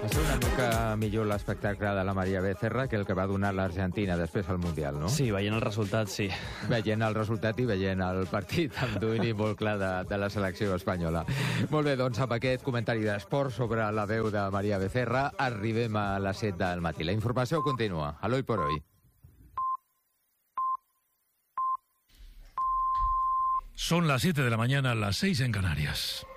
Va ser una mica millor l'espectacle de la Maria Becerra que el que va donar l'Argentina després al Mundial, no? Sí, veient el resultat, sí. Veient el resultat i veient el partit amb domini molt clar de la selecció espanyola. Molt bé, doncs amb aquest comentari d'esport sobre la veu de Maria Becerra arribem a les 7 del matí. La informació continua. A l'Hoy por Hoy. Son las 7 de la mañana, las 6 en Canarias.